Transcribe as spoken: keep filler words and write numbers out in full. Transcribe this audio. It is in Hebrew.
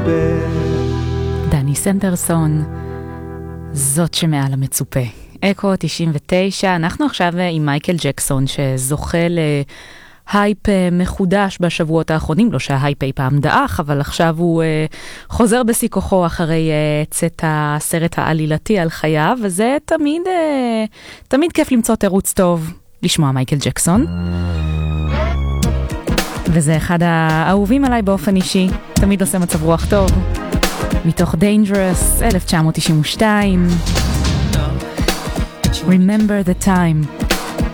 דני סנדרסון, זאת שמעל המצופה. אקו תשעים ותשע, אנחנו עכשיו עם מייקל ג'קסון שזוכה להייפ מחודש בשבועות האחרונים, לא שההייפ אי פעם דאח, אבל עכשיו הוא uh, חוזר בשיא כוחו אחרי uh, צאת הסרט העלילתי על חייו, וזה תמיד, uh, תמיד כיף למצוא תירוץ טוב לשמוע מייקל ג'קסון. וזה אחד האהובים עליי באופן אישי, תמיד עושה מצב רוח טוב. מתוך Dangerous, אלף תשע מאות תשעים ושתיים. Remember the time.